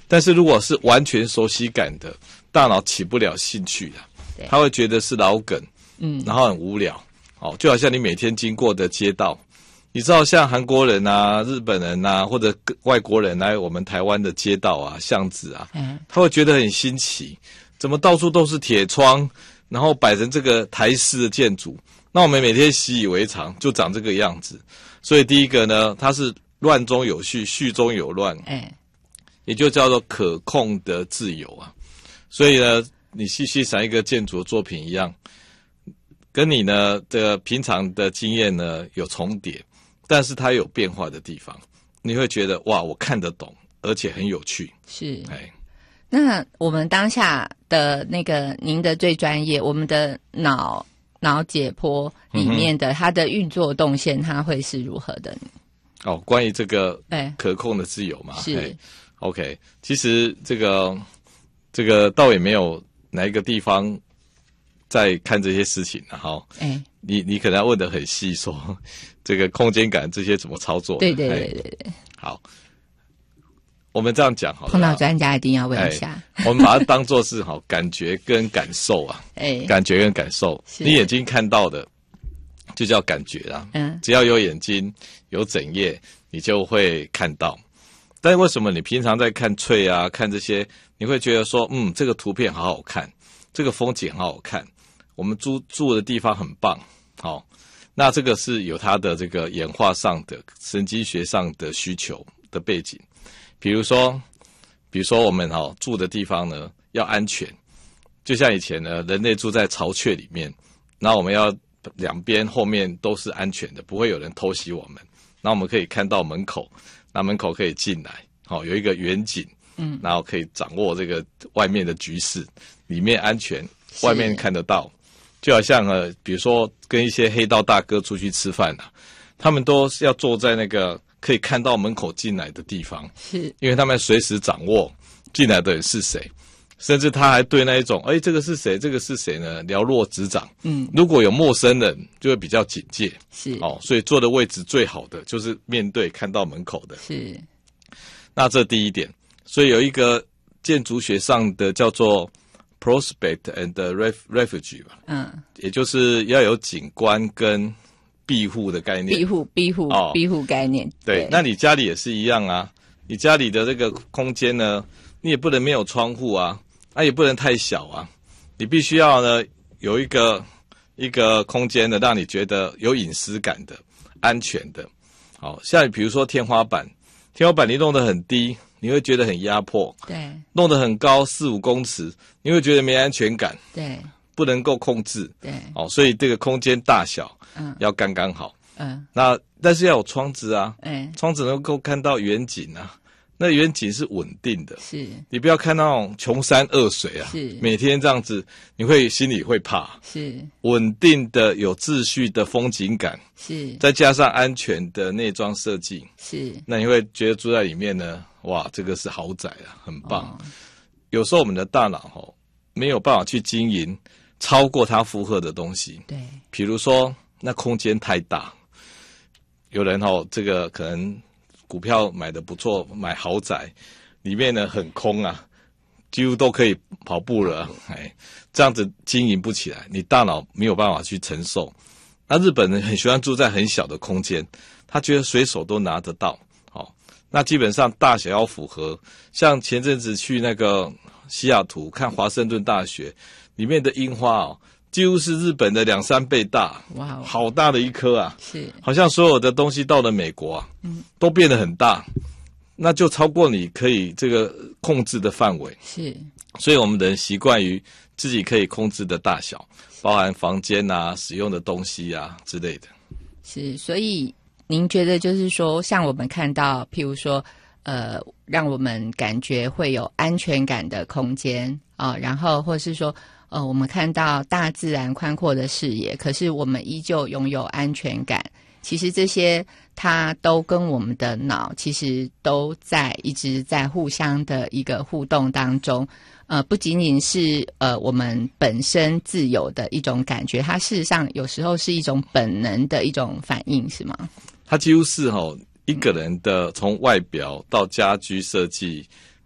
但是如果是完全熟悉感的，大脑起不了兴趣的，他会觉得是老梗，然后很无聊。就好像你每天经过的街道，你知道像韩国人啊、日本人啊，或者外国人来我们台湾的街道啊、巷子啊，他会觉得很新奇，怎么到处都是铁窗，然后摆成这个台式的建筑，那我们每天习以为常，就长这个样子。所以第一个呢，它是乱中有序，序中有乱，也就叫做可控的自由啊。所以呢，你去欣赏一个建筑的作品一样，跟你呢这个平常的经验呢有重叠，但是它有变化的地方，你会觉得哇，我看得懂，而且很有趣。 是，那我们当下的那个您的最专业，我们的脑解剖里面的它的运作动线，它会是如何的？ 关于这个可控的自由嘛， 是 OK。其实这个倒也没有哪一个地方在看这些事情的哈。你可能要问得很细，说这个空间感这些怎么操作？ 对。 好，我们这样讲好了， 碰到专家一定要问一下。 我们把它当作是感觉跟感受啊，感觉跟感受，你眼睛看到的就叫感觉啦。只要有眼睛有枕叶，你就会看到。但是为什么你平常在看翠啊，看这些，你会觉得说，这个图片好好看，这个风景好好看，我们住的地方很棒，那这个是有它的这个演化上的、神经学上的需求的背景。比如说我们住的地方呢要安全，就像以前呢人类住在巢穴里面，然后我们要两边后面都是安全的，不会有人偷袭我们，那我们可以看到门口，那门口可以进来，有一个远景，然后可以掌握这个外面的局势，里面安全，外面看得到。就好像比如说跟一些黑道大哥出去吃饭啊，他们都是要坐在那个可以看到门口进来的地方， 是因为他们随时掌握进来的人是谁，甚至他还对那一种这个是谁，这个是谁呢了若指掌。如果有陌生人就会比较警戒， 是所以坐的位置最好的就是面对看到门口的。 是， 那这第一点。所以有一个建筑学上的叫做 prospect and refuge 吧，也就是要有景观跟庇护的概念， 庇护概念。 对，那你家里也是一样啊，你家里的这个空间呢，你也不能没有窗户啊，也不能太小啊，你必须要呢有一个空间呢，让你觉得有隐私感的、安全的。像比如说天花板你弄得很低，你会觉得很压迫， 对，弄得很高4-5公尺，你会觉得没安全感， 对， 不能够控制， 对， 所以这个空间大小要刚刚好，那但是要有窗子啊，窗子能够看到远景啊，那远景是稳定的， 是你不要看那种穷山恶水啊， 是每天这样子，你会心里会怕， 是稳定的有秩序的风景感， 是再加上安全的内装设计， 是， 那你会觉得住在里面呢，哇，这个是豪宅啊，很棒。有时候我们的大脑没有办法去经营超过它负荷的东西， 对， 比如说那空间太大，有人这个可能股票买得不错，买豪宅，里面呢很空啊，几乎都可以跑步了，这样子经营不起来，你大脑没有办法去承受。那日本人很喜欢住在很小的空间，他觉得随手都拿得到，那基本上大小要符合。像前阵子去那个西雅图看华盛顿大学，里面的樱花几乎是日本的2-3倍大，哇，好大的一颗啊！ 是， 好像所有的东西到了美国都变得很大，那就超过你可以这个控制的范围。 是， 所以我们的人习惯于自己可以控制的大小，包含房间啊、使用的东西啊之类的。 是，所以您觉得就是说，像我们看到，譬如说，让我们感觉会有安全感的空间啊，然后或是说，我们看到大自然宽阔的视野，可是我们依旧拥有安全感。其实这些它都跟我们的脑其实都一直在互相的一个互动当中。不仅仅是我们本身自有的一种感觉，它事实上有时候是一种本能的一种反应，是吗？ 它几乎是一个人的从外表到家居设计